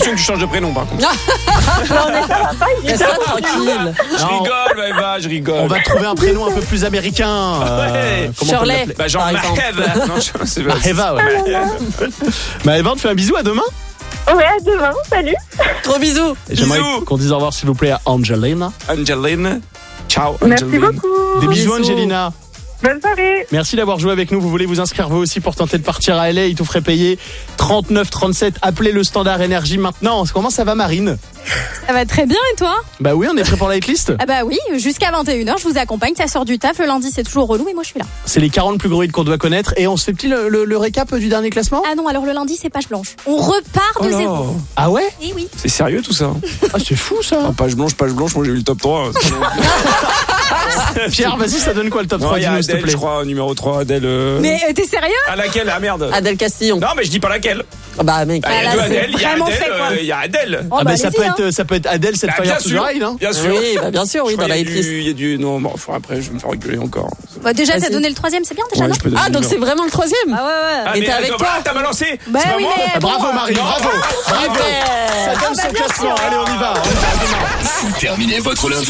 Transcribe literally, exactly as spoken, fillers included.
condition que tu changes de prénom, par contre. Non, mais ça va pas, il est Reste tranquille. Je rigole, Eva, je rigole. On va trouver un prénom un peu plus américain. Ouais. Euh, comment on peut Shirley. l'appeler Bah, genre Par exemple. Maëva. Non, je- c'est pas- Eva, ouais. Maëva, on te fait un bisou, à demain. Ouais, à demain, salut. Gros bisous. Et J'aimerais Bisous. qu'on dise au revoir, s'il vous plaît, à Angelina. Angeline. Ciao, Merci Angeline. beaucoup. Des bisous, Bisous. Angelina. Bonne soirée. Merci d'avoir joué avec nous. Vous voulez vous inscrire vous aussi pour tenter de partir à L A. Il tout ferait payer trente-neuf trente-sept. Appelez le standard énergie maintenant. Comment ça va, Marine? Ça va très bien et toi? Bah oui, on est prêt pour la hitlist. Ah bah oui, jusqu'à vingt et une heures, je vous accompagne, ça sort du taf, le lundi c'est toujours relou, mais moi je suis là. C'est les quarante plus gros hits qu'on doit connaître. Et on se fait petit le, le- le récap du dernier classement. Ah non, alors le lundi c'est page blanche. On repart de Oh là. zéro. Ah ouais? Eh oui. C'est sérieux tout ça? Ah, c'est fou ça. Ah, page blanche, page blanche, moi j'ai vu le top trois. Pierre, vas-y, ça donne quoi le top Non, trois? il y a Dis-nous, s'il te Adèle, plaît. je crois, numéro trois, Adèle. euh... Mais euh, t'es sérieux? À laquelle? Ah merde. Adèle Castillon. Non, mais je dis pas laquelle. Ah bah mec. Ah, il y a là, deux c'est Adèle, il y a vraiment Adèle, fait, quoi. euh, il y a Adèle. Oh, Ah bah, bah, ça allez-y, peut hein. être ça peut être Adèle, cette Bah, fire bien to the sûr, rail, hein. bien sûr. Oui, bah bien sûr, oui, Je crois dans la qu'il y a hitlist. du- Il y a du. Non, bon, faut après, je vais me faire rigoler encore. Bah, déjà, t'as Vas-y. donné le troisième, c'est bien déjà, Ouais, non? je peux donner Ah le donc numéro. c'est vraiment le troisième. Ah ouais, ouais. Ah, Et mais t'es avec attends, toi ah, t'as balancé. Bah C'est pas oui, moi. mais Ah, bravo bon, Marine, bravo. Bravo. Super. Ça donne Ah, bah, son bien classement. sûr. Allez, on y va. Terminez votre lundi